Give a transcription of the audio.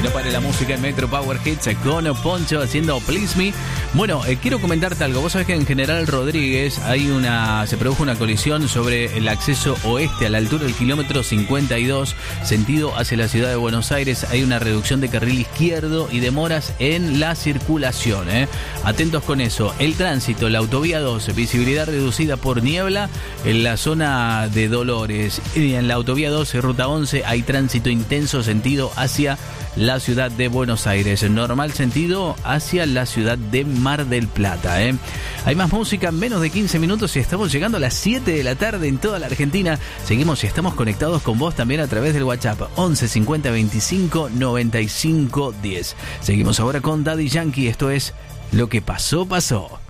no pare la música en Metro Power Hits con Poncho haciendo Please Me. Bueno, quiero comentarte algo. Vos sabés que en General Rodríguez se produjo una colisión sobre el acceso oeste a la altura del kilómetro 52, sentido hacia la ciudad de Buenos Aires. Hay una reducción de carril izquierdo y demoras en la circulación. Atentos con eso. El tránsito, la autovía 2, visibilidad reducida por niebla en la zona de Dolores. Y en la autovía 12, ruta 11, hay tránsito intenso sentido hacia la ciudad de Buenos Aires. Normal sentido hacia la ciudad de Mar del Plata. Hay más música en menos de 15 minutos y estamos llegando a las 7 de la tarde en toda la Argentina. Seguimos y estamos conectados con vos también a través del WhatsApp 11 50 25 95 10. Seguimos ahora con Daddy Yankee. Esto es Lo que pasó, pasó.